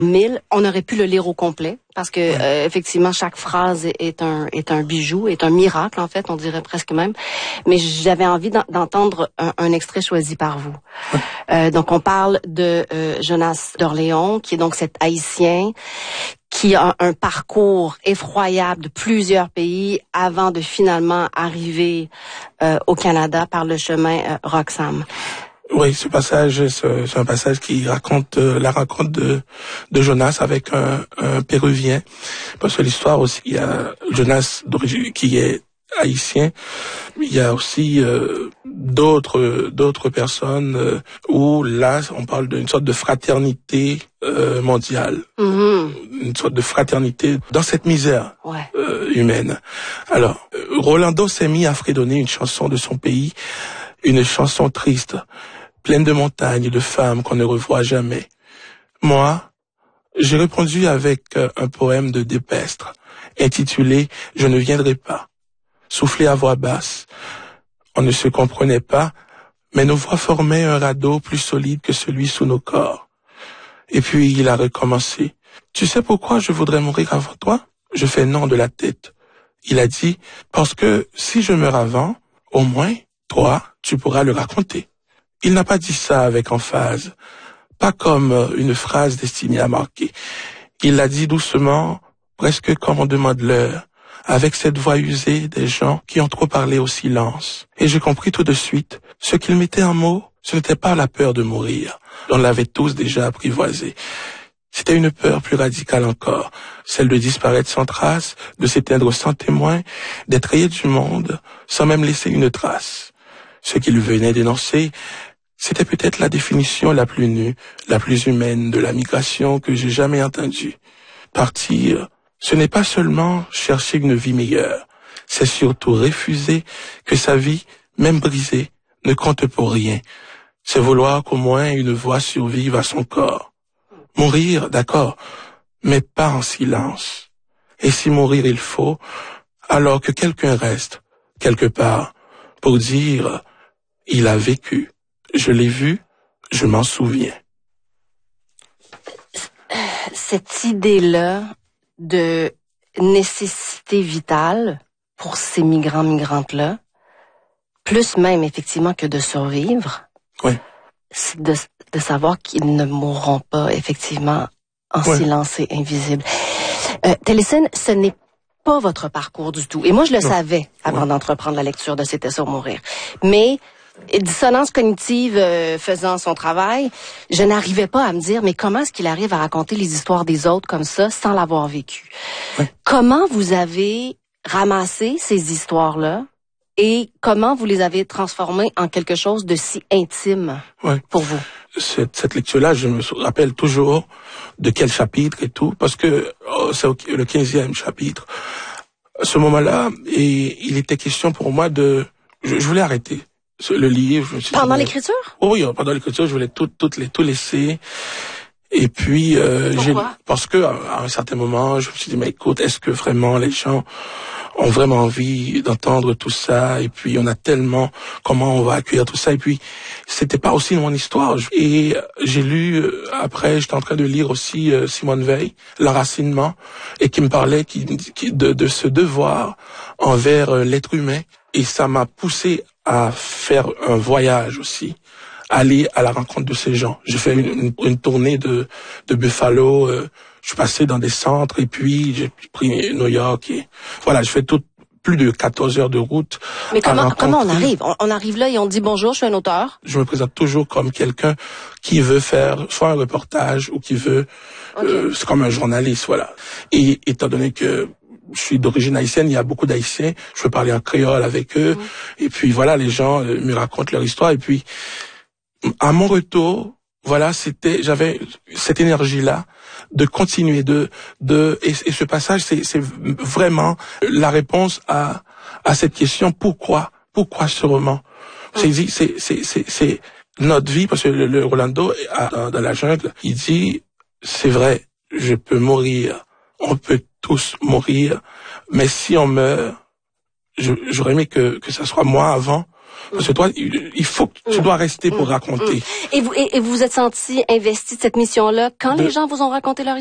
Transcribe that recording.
1000. On aurait pu le lire au complet parce que effectivement chaque phrase est un bijou, est un miracle en fait, on dirait presque même. Mais j'avais envie d'entendre un extrait choisi par vous. Donc on parle de Jonas d'Orléans, qui est donc cet Haïtien qui a un parcours effroyable de plusieurs pays avant de finalement arriver au Canada par le chemin Roxham. Oui, ce passage, c'est un passage qui raconte la rencontre de Jonas avec un Péruvien. Parce que l'histoire aussi, il y a Jonas d'origine qui est haïtien. Il y a aussi d'autres personnes où là, on parle d'une sorte de fraternité mondiale. Une sorte de fraternité dans cette misère humaine. Alors, Rolando s'est mis à fredonner une chanson de son pays, une chanson triste, pleine de montagnes et de femmes qu'on ne revoit jamais. Moi, j'ai répondu avec un poème de Despestre, intitulé « Je ne viendrai pas », soufflé à voix basse. On ne se comprenait pas, mais nos voix formaient un radeau plus solide que celui sous nos corps. Et puis il a recommencé. « Tu sais pourquoi je voudrais mourir avant toi ?» Je fais non de la tête. Il a dit « Parce que si je meurs avant, au moins, toi, tu pourras le raconter. » Il n'a pas dit ça avec emphase, pas comme une phrase destinée à marquer. Il l'a dit doucement, presque comme on demande l'heure, avec cette voix usée des gens qui ont trop parlé au silence. Et j'ai compris tout de suite, ce qu'il mettait en mots, ce n'était pas la peur de mourir. On l'avait tous déjà apprivoisé. C'était une peur plus radicale encore, celle de disparaître sans trace, de s'éteindre sans témoin, d'être rayé du monde, sans même laisser une trace. Ce qu'il venait d'énoncer, c'était peut-être la définition la plus nue, la plus humaine de la migration que j'ai jamais entendue. Partir, ce n'est pas seulement chercher une vie meilleure, c'est surtout refuser que sa vie, même brisée, ne compte pour rien. C'est vouloir qu'au moins une voix survive à son corps. Mourir, d'accord, mais pas en silence. Et si mourir il faut, alors que quelqu'un reste, quelque part, pour dire « il a vécu ». Je l'ai vu, je m'en souviens. Cette idée-là de nécessité vitale pour ces migrantes-là, plus même effectivement que de survivre, c'est de savoir qu'ils ne mourront pas effectivement en silence et invisible. Télésine, ce n'est pas votre parcours du tout. Et moi, je le savais avant d'entreprendre la lecture de C'était sur mourir. Mais dissonance cognitive faisant son travail, je n'arrivais pas à me dire, mais comment est-ce qu'il arrive à raconter les histoires des autres comme ça sans l'avoir vécu? Comment vous avez ramassé ces histoires-là et comment vous les avez transformées en quelque chose de si intime pour vous? Cette lecture-là, je me rappelle toujours de quel chapitre et tout, parce que c'est le 15e chapitre. À ce moment-là, et il était question pour moi de... Je voulais arrêter le livre. Je me suis pendant l'écriture? Oui, pendant l'écriture, je voulais tout laisser. Et puis, parce que à un certain moment, je me suis dit, mais écoute, est-ce que vraiment les gens ont vraiment envie d'entendre tout ça? Et puis, on a tellement, comment on va accueillir tout ça? Et puis, c'était pas aussi mon histoire. Et j'ai lu, après, j'étais en train de lire aussi Simone Veil, L'enracinement, et qui me parlait de ce devoir envers l'être humain. Et ça m'a poussé à faire un voyage aussi, aller à la rencontre de ces gens. J'ai fait une tournée de Buffalo, je suis passé dans des centres et puis j'ai pris New York et voilà, je fais plus de 14 heures de route. Mais comment on arrive? On arrive là et on dit bonjour, je suis un auteur. Je me présente toujours comme quelqu'un qui veut faire soit un reportage ou qui veut, c'est comme un journaliste, voilà. Et étant donné que je suis d'origine haïtienne, il y a beaucoup d'Haïtiens, je peux parler en créole avec eux, et puis voilà, les gens me racontent leur histoire, et puis à mon retour, voilà, j'avais cette énergie-là de continuer et ce passage, c'est vraiment la réponse à cette question, pourquoi ce roman? C'est notre vie, parce que le Rolando, dans la jungle, il dit, c'est vrai, je peux mourir, on peut tous mourir, mais si on meurt, j'aurais aimé que ça soit moi avant, Parce que toi, il faut que tu dois rester pour raconter. Et vous êtes senti investi de cette mission-là quand les gens vous ont raconté leur